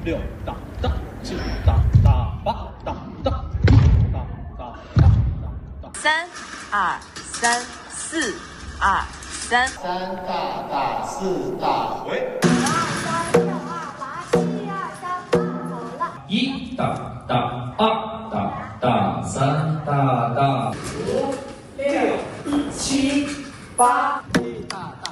6打打7打打8打打打打打打。 3、2、3、4、2、3。 3大大4大回。 1打打2打打3打打 5、6、7、8。1大。